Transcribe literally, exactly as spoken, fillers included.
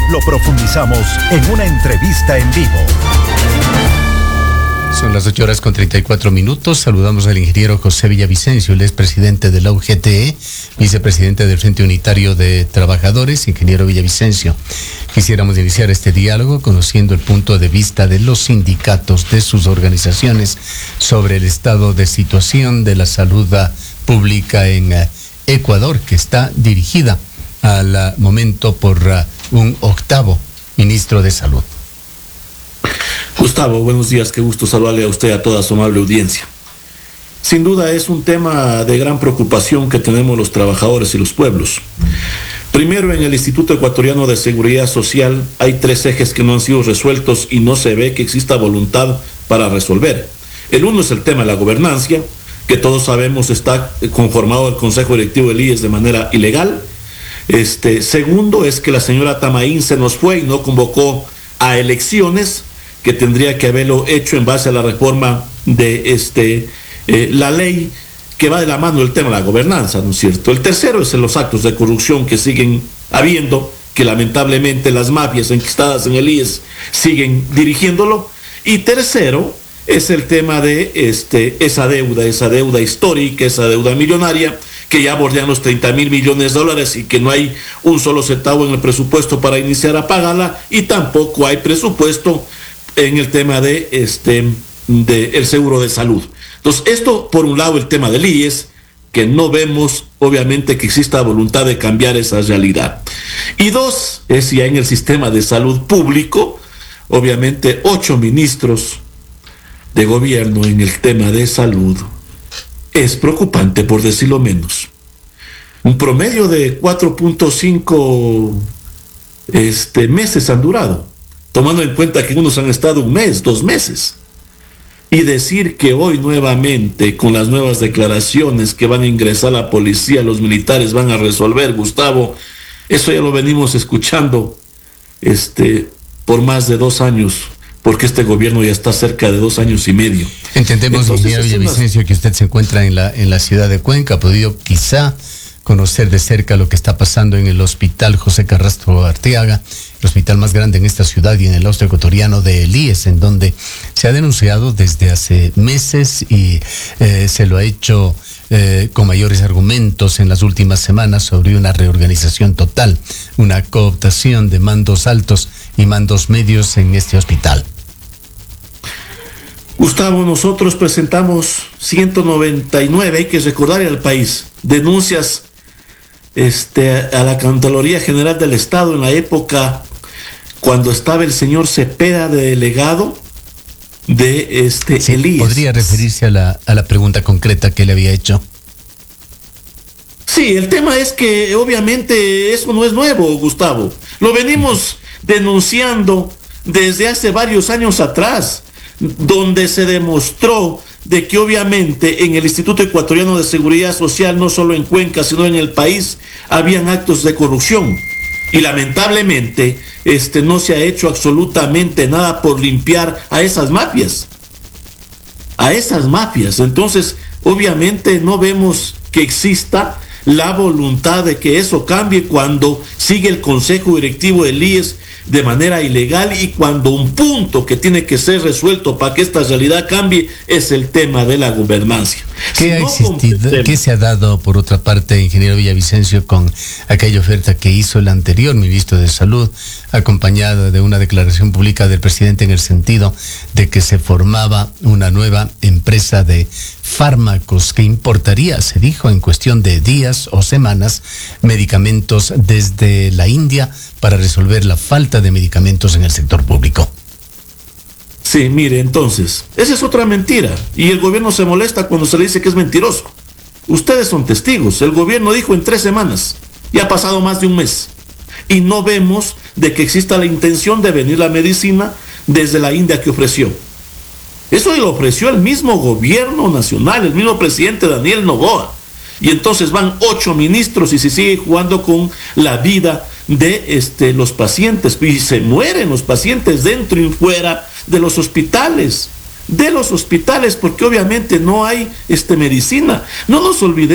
Lo profundizamos en una entrevista en vivo. Son las ocho horas con treinta y cuatro minutos. Saludamos al ingeniero José Villavicencio, él es presidente de la U G T E, vicepresidente del Frente Unitario de Trabajadores. Ingeniero Villavicencio, quisiéramos iniciar este diálogo conociendo el punto de vista de los sindicatos, de sus organizaciones, sobre el estado de situación de la salud pública en Ecuador, que está dirigida al momento por un octavo ministro de Salud. Gustavo, buenos días, qué gusto saludarle a usted y a toda su amable audiencia. Sin duda es un tema de gran preocupación que tenemos los trabajadores y los pueblos. Primero, en el Instituto Ecuatoriano de Seguridad Social hay tres ejes que no han sido resueltos y no se ve que exista voluntad para resolver. El uno es el tema de la gobernancia, que todos sabemos está conformado el Consejo Directivo del I E S de manera ilegal. Este, segundo es que la señora Tamaín se nos fue y no convocó a elecciones, que tendría que haberlo hecho en base a la reforma de este, eh, la ley que va de la mano del tema de la gobernanza, ¿no es cierto? El tercero es en los actos de corrupción que siguen habiendo, que lamentablemente las mafias enquistadas en el I E S siguen dirigiéndolo. Y tercero es el tema de este, esa deuda, esa deuda histórica, esa deuda millonaria, que ya bordean los treinta mil millones de dólares y que no hay un solo centavo en el presupuesto para iniciar a pagarla, y tampoco hay presupuesto en el tema de este de el seguro de salud. Entonces, esto por un lado el tema del I E S, que no vemos obviamente que exista voluntad de cambiar esa realidad. Y dos, es ya en el sistema de salud público, obviamente ocho ministros de gobierno en el tema de salud. Es preocupante, por decirlo menos. Un promedio de cuatro punto cinco este, meses han durado, tomando en cuenta que unos han estado un mes, dos meses. Y decir que hoy nuevamente, con las nuevas declaraciones que van a ingresar la policía, los militares van a resolver, Gustavo, eso ya lo venimos escuchando este, por más de dos años, porque este gobierno ya está cerca de dos años y medio. Entendemos, ingeniero Villavicencio, que usted se encuentra en la, en la ciudad de Cuenca, ha podido quizá conocer de cerca lo que está pasando en el Hospital José Carrasco Arteaga, el hospital más grande en esta ciudad y en el austro ecuatoriano de el I E S, en donde se ha denunciado desde hace meses y eh, se lo ha hecho eh, con mayores argumentos en las últimas semanas sobre una reorganización total, una cooptación de mandos altos y mandos medios en este hospital. Gustavo, nosotros presentamos ciento noventa y nueve, hay que recordarle al país, denuncias este, a la Contraloría General del Estado en la época cuando estaba el señor Cepeda de delegado de este, sí, el I E S. ¿Podría referirse a la, a la pregunta concreta que le había hecho? Sí, el tema es que obviamente eso no es nuevo, Gustavo. Lo venimos denunciando desde hace varios años atrás, donde se demostró de que obviamente en el Instituto Ecuatoriano de Seguridad Social, no solo en Cuenca, sino en el país, habían actos de corrupción. Y lamentablemente este, no se ha hecho absolutamente nada por limpiar a esas mafias. A esas mafias. Entonces, obviamente no vemos que exista la voluntad de que eso cambie cuando sigue el Consejo Directivo del I E S de manera ilegal, y cuando un punto que tiene que ser resuelto para que esta realidad cambie es el tema de la gobernancia. ¿Qué si ha no existido, ¿qué se ha dado por otra parte, ingeniero Villavicencio, con aquella oferta que hizo el anterior ministro de Salud, acompañada de una declaración pública del presidente en el sentido de que se formaba una nueva empresa de fármacos que importaría, se dijo, en cuestión de días o semanas, medicamentos desde la India para resolver la falta de medicamentos en el sector público? Sí, mire, entonces, esa es otra mentira, y el gobierno se molesta cuando se le dice que es mentiroso. Ustedes son testigos, el gobierno dijo en tres semanas, y ha pasado más de un mes, y no vemos de que exista la intención de venir la medicina desde la India que ofreció. Eso lo ofreció el mismo gobierno nacional, el mismo presidente Daniel Noboa. Y entonces van ocho ministros y se sigue jugando con la vida de este, los pacientes. Y se mueren los pacientes dentro y fuera de los hospitales. De los hospitales, porque obviamente no hay este, medicina. No nos olvidemos.